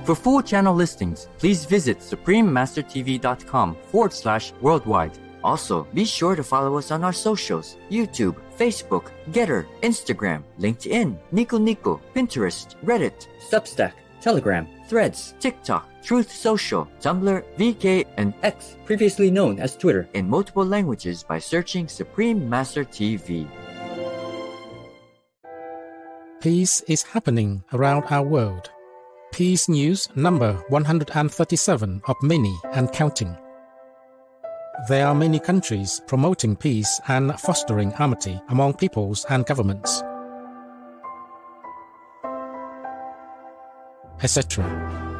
For full channel listings, please visit suprememastertv.com/worldwide. Also, be sure to follow us on our socials: YouTube, Facebook, Getter, Instagram, LinkedIn, Nico Nico, Pinterest, Reddit, Substack, Telegram, Threads, TikTok, Truth Social, Tumblr, VK, and X, previously known as Twitter, in multiple languages by searching Supreme Master TV. Peace is happening around our world. Peace News number 137 of many and counting. There are many countries promoting peace and fostering amity among peoples and governments, etc.